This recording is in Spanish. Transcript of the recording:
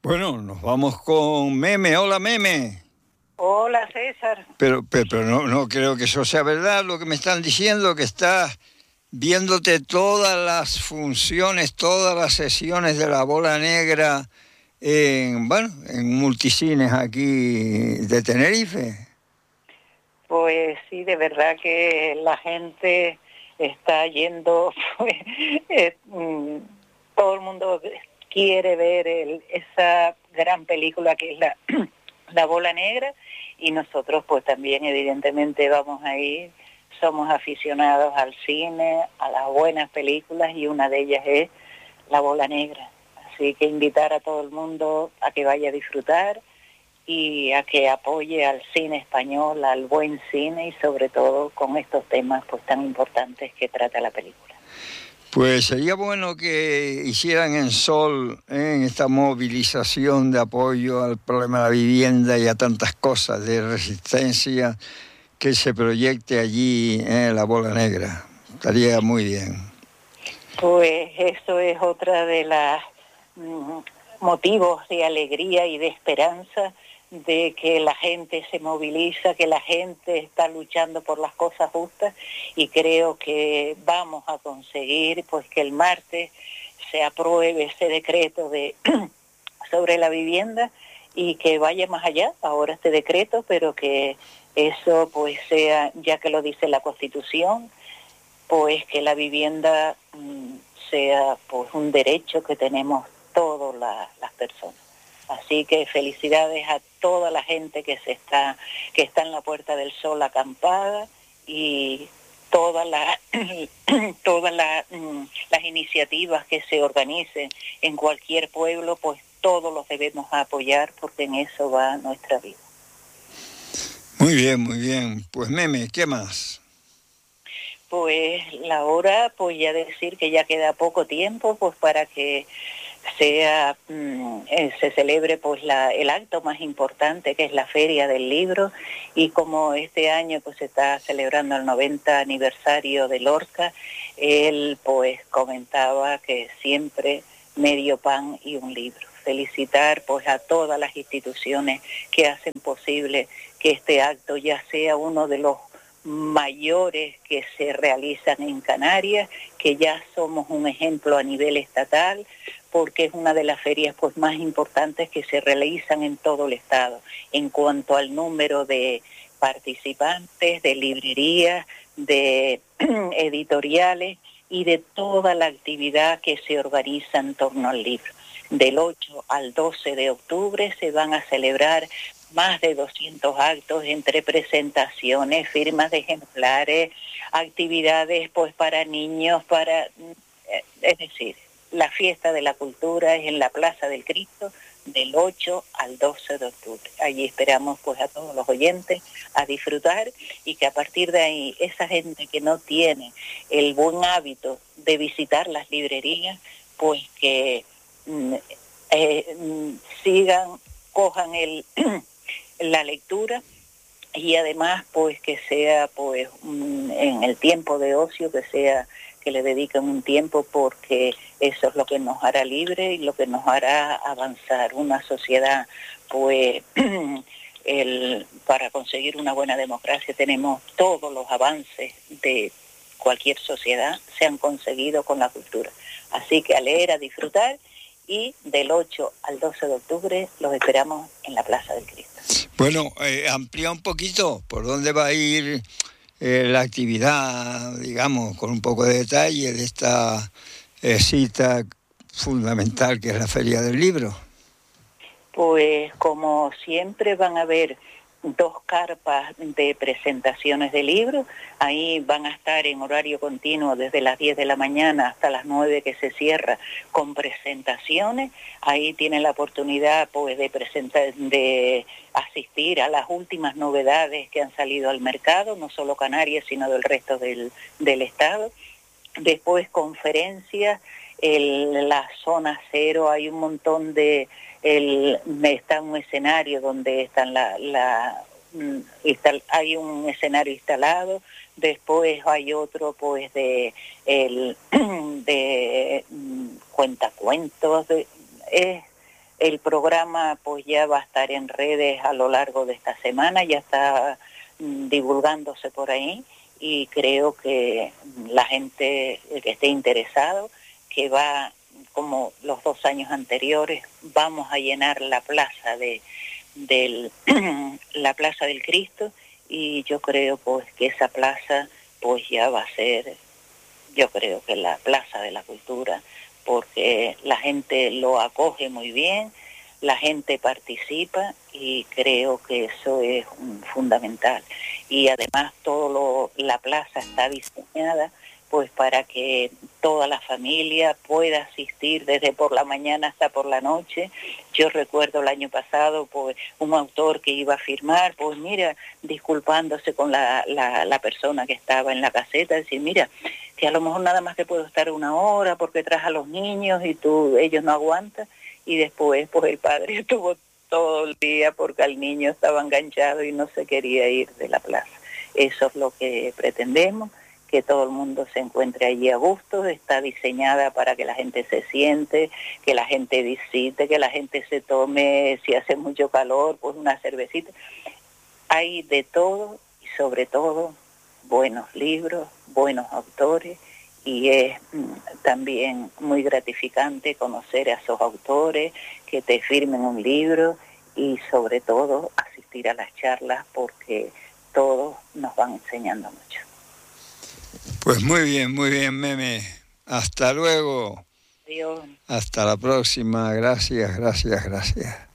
Bueno, nos vamos con Meme. Hola, Meme. Hola, César. Pero no creo que eso sea verdad lo que me están diciendo, que estás viéndote todas las funciones, todas las sesiones de La Bola Negra en multicines aquí de Tenerife. Pues sí, de verdad que la gente está yendo, pues, todo el mundo quiere ver esa gran película que es La Bola Negra, y nosotros pues también evidentemente vamos a ir, somos aficionados al cine, a las buenas películas, y una de ellas es La Bola Negra. Así que invitar a todo el mundo a que vaya a disfrutar y a que apoye al cine español, al buen cine, y sobre todo con estos temas pues tan importantes que trata la película. Pues sería bueno que hicieran en Sol, en esta movilización de apoyo al problema de la vivienda y a tantas cosas de resistencia, que se proyecte allí en La Bola Negra. Estaría muy bien. Pues eso es otra de las motivos de alegría y de esperanza, de que la gente se moviliza, que la gente está luchando por las cosas justas, y creo que vamos a conseguir pues que el martes se apruebe ese decreto sobre la vivienda, y que vaya más allá ahora este decreto, pero que eso pues sea, ya que lo dice la Constitución, pues que la vivienda sea pues un derecho que tenemos todas las personas. Así que felicidades a toda la gente que está en la Puerta del Sol acampada, y todas las las iniciativas que se organicen en cualquier pueblo, pues todos los debemos apoyar, porque en eso va nuestra vida. Muy bien, muy bien. Pues Meme, ¿qué más? Pues la hora, pues ya decir que ya queda poco tiempo pues para que se celebre pues el acto más importante, que es la Feria del Libro, y como este año pues se está celebrando el 90 aniversario de Lorca, él pues comentaba que siempre medio pan y un libro. Felicitar pues a todas las instituciones que hacen posible que este acto ya sea uno de los mayores que se realizan en Canarias, que ya somos un ejemplo a nivel estatal, porque es una de las ferias pues más importantes que se realizan en todo el estado en cuanto al número de participantes, de librerías, de editoriales y de toda la actividad que se organiza en torno al libro. Del 8 al 12 de octubre se van a celebrar más de 200 actos entre presentaciones, firmas de ejemplares, actividades pues para niños, es decir, la fiesta de la cultura es en la Plaza del Cristo del 8 al 12 de octubre. Allí esperamos pues a todos los oyentes a disfrutar, y que a partir de ahí esa gente que no tiene el buen hábito de visitar las librerías, pues que cojan la lectura, y además pues que sea pues en el tiempo de ocio, que le dediquen un tiempo, porque eso es lo que nos hará libre y lo que nos hará avanzar una sociedad. Pues para conseguir una buena democracia tenemos todos los avances de cualquier sociedad, se han conseguido con la cultura. Así que a leer, a disfrutar, y del 8 al 12 de octubre los esperamos en la Plaza del Cristo. Bueno, amplía un poquito por dónde va a ir la actividad, digamos, con un poco de detalle de esta cita fundamental que es la Feria del Libro. Pues como siempre van a haber 2 carpas de presentaciones de libros. Ahí van a estar en horario continuo desde las 10 de la mañana hasta las 9 que se cierra, con presentaciones. Ahí tienen la oportunidad pues de asistir a las últimas novedades que han salido al mercado, no solo Canarias sino del resto del estado. Después conferencias, la zona cero, hay un montón está un escenario donde están hay un escenario instalado. Después hay otro pues de cuentacuentos, es El programa pues ya va a estar en redes a lo largo de esta semana, ya está divulgándose por ahí, y creo que la gente que esté interesado, que va como los 2 años anteriores, vamos a llenar la plaza la Plaza del Cristo, y yo creo pues que esa plaza pues ya va a ser, yo creo que la Plaza de la Cultura, porque la gente lo acoge muy bien, la gente participa, y creo que eso es fundamental. Y además la plaza está diseñada pues para que toda la familia pueda asistir desde por la mañana hasta por la noche. Yo recuerdo el año pasado pues un autor que iba a firmar, pues mira, disculpándose con la persona que estaba en la caseta, decir, mira, que a lo mejor nada más que puedo estar 1 hora porque traes a los niños y ellos no aguantan. Y después pues el padre estuvo todo el día porque al niño estaba enganchado y no se quería ir de la plaza. Eso es lo que pretendemos, que todo el mundo se encuentre allí a gusto. Está diseñada para que la gente se siente, que la gente visite, que la gente se tome, si hace mucho calor, pues una cervecita. Hay de todo, y sobre todo buenos libros, buenos autores, y es también muy gratificante conocer a esos autores, que te firmen un libro, y sobre todo asistir a las charlas, porque todos nos van enseñando mucho. Pues muy bien, Meme. Hasta luego. Adiós. Hasta la próxima. Gracias.